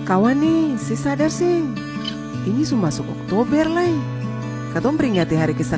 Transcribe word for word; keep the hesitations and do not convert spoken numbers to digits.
Kawan nih, si sadar sing. Ini sudah masuk Oktober lah. Katong peringati hari